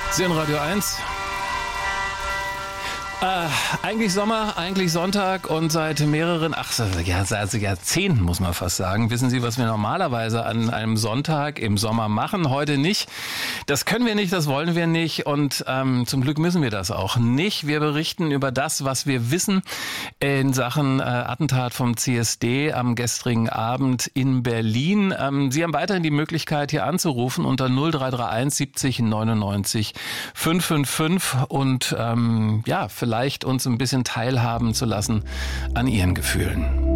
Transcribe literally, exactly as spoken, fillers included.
Sie in Radio eins. Äh, eigentlich Sommer, eigentlich Sonntag und seit mehreren, ach, ja, seit Jahrzehnten muss man fast sagen, wissen Sie, was wir normalerweise an einem Sonntag im Sommer machen, heute nicht. Das können wir nicht, das wollen wir nicht und ähm, zum Glück müssen wir das auch nicht. Wir berichten über das, was wir wissen in Sachen äh, Attentat vom C S D am gestrigen Abend in Berlin. Ähm, Sie haben weiterhin die Möglichkeit, hier anzurufen unter null drei drei eins siebzig neunundneunzig fünfhundertfünfundfünfzig und ähm, ja, vielleicht uns ein bisschen teilhaben zu lassen an Ihren Gefühlen.